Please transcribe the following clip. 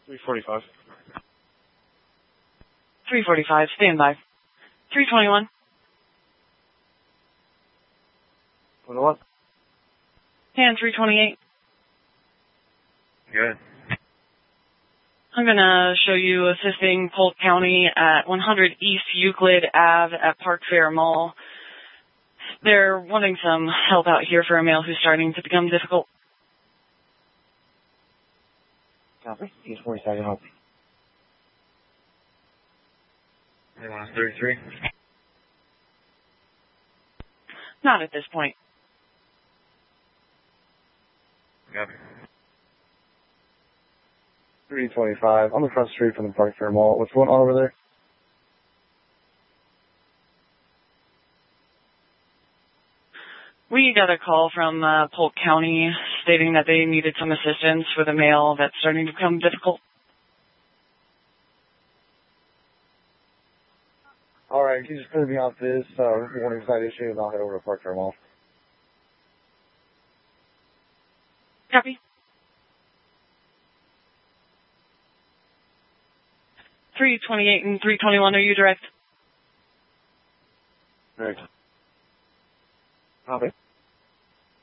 345. 345, stand by. 321. What? And 328. Good. I'm going to show you assisting Polk County at 100 East Euclid Ave at Park Fair Mall. They're wanting some help out here for a male who's starting to become difficult. Copy. East 42nd, help. They want us 33? Not at this point. Copy. 325. On the front street from the Park Fair Mall. What's going on over there? We got a call from Polk County stating that they needed some assistance with a male that's starting to become difficult. Alright, can you just put me off this warning side issue and I'll head over to Park Fair Mall. Copy. 328 and 321, are you direct? Direct. Copy.